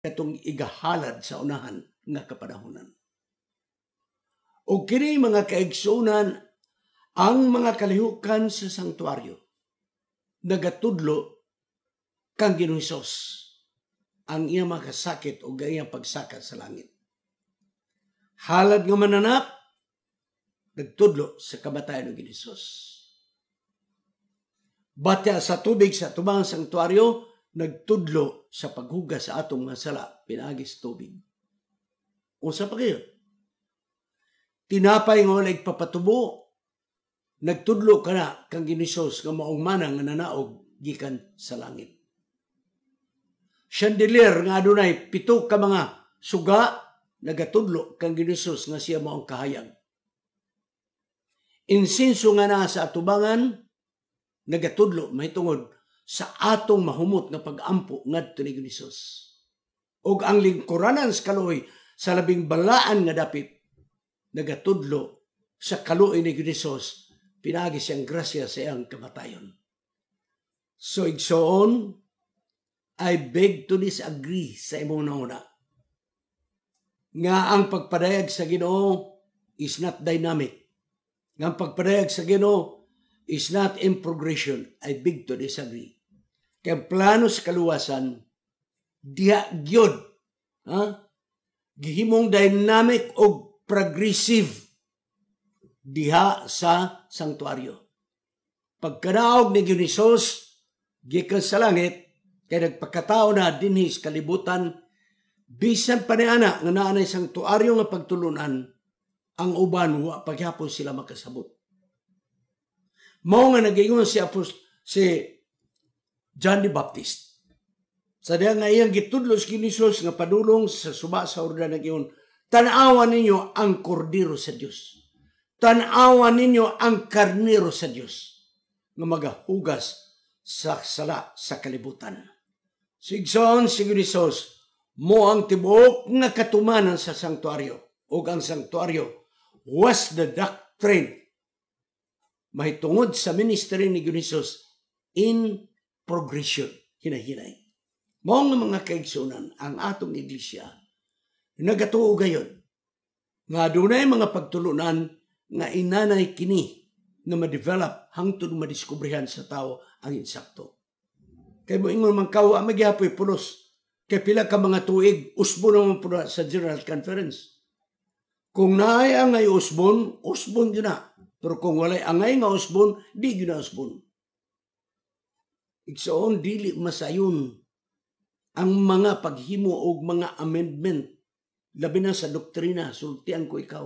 katong igahalad sa unahan nga kapanahonan. O kini mga kaigsunan, ang mga kalihukan sa sanktuaryo nagatudlo kang Ginoong Hesus ang iyang makasakit o iyang pagsaka sa langit. Halad nga mananak, nagtudlo sa kamatayan ng Ginoong Hesus. Batya sa tubig sa tumang sanktuaryo, nagtudlo sa paghugas sa atong mga sala, pinagis tubig. Unsa pa kayo? Tinapay nga walay papatubo, nagtudlo ka na kang Ginoong Hesus nga maong manang nga nanaog gikan sa langit. Chandelier nga adunay 7 ka mga suga, nagatudlo kang Ginoong Hesus nga siya maong kahayag. Insinso nga na sa atubangan, nagatudlo mahitungod sa atong mahumot nga pag-ampo ngadto ni Ginoong Hesus. Og ang lingkuranan sa kaluoy sa labing balaan nga dapit, nagatudlo sa kaluoy ni Ginoong Hesus, pinagi siyang grasya sa iyang kamatayon. So igsoon, I beg to disagree sa imong nauna nga ang pagpadayag sa Ginoo is not dynamic. Nga ang pagpadayag sa Ginoo is not in progression. I beg to disagree. Kaya ang plano sa kaluwasan, diha gyud, gihimong dynamic o progressive diha sa sanktuaryo. Pagkanaog ni Ginoong Hesus gikan sa langit, kaya nagpakatao na dinhi sa kalibutan, bisan pa ni ana nga naanay sanktuaryo nga pagtulunan, ang uban wa paghapon sila makasabot. Mao nga nagingon si John the Baptist. Sa diha nga iyang gitudlo sa Ginoong Hesus nga padulong sa suba sa Jordan, nagingon, tan-awan ninyo ang kordero sa Dios. Tan-awan ninyo ang karnero sa Dios nga magahugas sa sala sa kalibutan. Sigson si Ginoong Hesus mo ang tibuok nga katumanan sa sanktuaryo, o ang sanktuaryo was the doctrine mahitungod sa ministry ni Ginoong Hesus in progression, hinahinay. Mao nga mga kaigsunan, ang atong iglesia nagatuo gayon nga adunay mga pagtulunan nga inanay kini na ma-develop hangtod madiskubrihan sa tao ang insakto. Kay mo ingon man kawa magyapoy pulos, kay pila ka mga tuig usbon naman po sa General Conference. Kung naay angay usbon yun na. Pero kung walay angay nga usbon, di yun na usbon. Igsoon, dili masayon ang mga paghimo o mga amendment, labi na sa doktrina, sultian ko ikaw.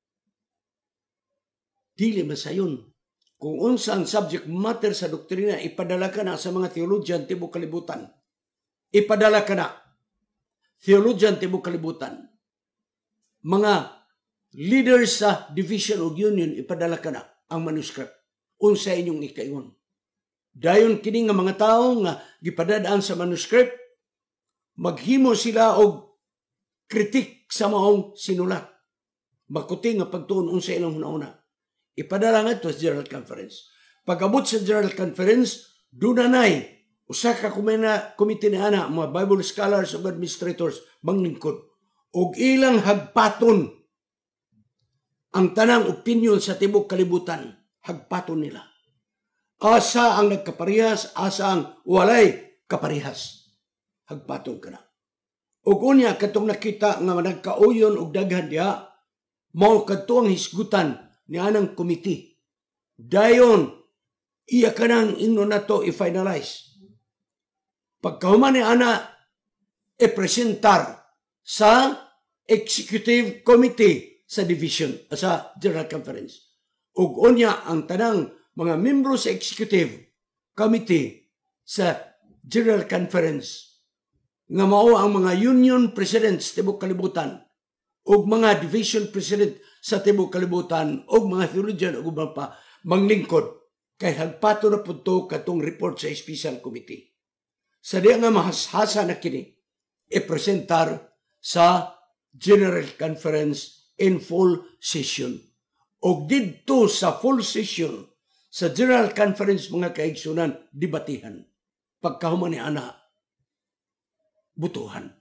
Dili masayon. Kung unsa ang subject matter sa doktrina, ipadala ka na sa mga theologian tibok kalibutan. Ipadala ka na. Theologian tibok kalibutan. Mga leaders sa Division of Union, ipadala ka na ang manuscript. Unsa inyong ikaingon. Dayon kini nga mga tao nga gipadadaan sa manuscript, maghimo sila og kritik sa maong sinulat. Makuting nga pagtuon unsa ilang una-una. Ipadala nga ito sa General Conference. Pag-abot sa General Conference, dunanay, usa ka komite ni ana, mga Bible scholars ug administrators, manglingkod. Og ilang hagpaton ang tanang opinion sa tibok kalibutan, hagpaton nila. Asa ang nagkaparihas, asa ang walay kaparihas. Hagpaton ka na. Og unya, katong nakita nga nagkauyon og daghan diha, mao kadto ang hisgutan ni anang komite. Dayon, iya ka nang ino na to i-finalize. Pagkahuman ni ana, i-presentar sa executive committee sa division, sa General Conference. Ug unya ang tanang mga membro sa executive committee sa General Conference nga mao ang mga union presidents tibok kalibutan ug mga division president sa tibok kalibutan ug mga theologian ug uban pa manglingkod kay hagpato na pudto katong report sa special committee. Sa diya nga mahashasa na kini i-presentar sa General Conference in full session. Og didto sa full session sa General Conference mga kaigsunan debatihan. Pagkahuman ni ana butuhan.